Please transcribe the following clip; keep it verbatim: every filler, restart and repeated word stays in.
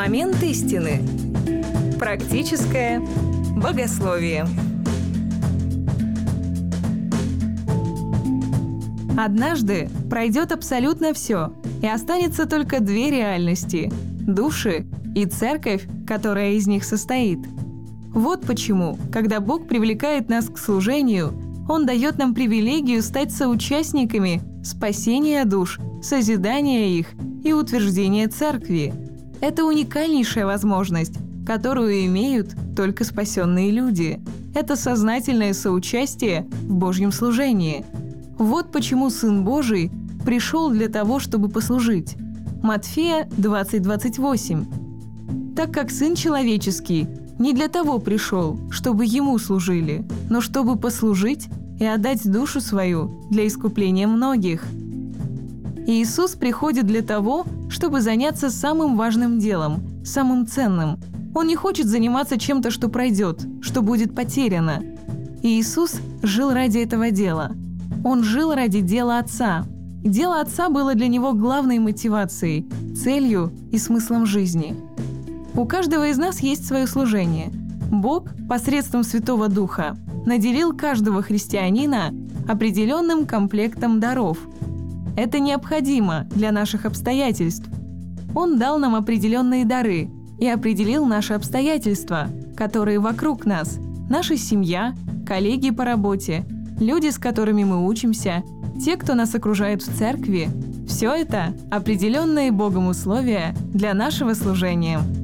Момент истины. Практическое богословие. Однажды пройдет абсолютно все, и останется только две реальности – души и церковь, которая из них состоит. Вот почему, когда Бог привлекает нас к служению, Он дает нам привилегию стать соучастниками спасения душ, созидания их и утверждения церкви. Это уникальнейшая возможность, которую имеют только спасенные люди. Это сознательное соучастие в Божьем служении. Вот почему Сын Божий пришел для того, чтобы послужить. Матфея двадцать двадцать восемь. Так как Сын Человеческий не для того пришел, чтобы Ему служили, но чтобы послужить и отдать душу свою для искупления многих. Иисус приходит для того, чтобы заняться самым важным делом, самым ценным. Он не хочет заниматься чем-то, что пройдет, что будет потеряно. Иисус жил ради этого дела. Он жил ради дела Отца. Дело Отца было для Него главной мотивацией, целью и смыслом жизни. У каждого из нас есть свое служение. Бог посредством Святого Духа наделил каждого христианина определенным комплектом даров. Это необходимо для наших обстоятельств. Он дал нам определенные дары и определил наши обстоятельства, которые вокруг нас, наша семья, коллеги по работе, люди, с которыми мы учимся, те, кто нас окружает в церкви. Все это определенные Богом условия для нашего служения.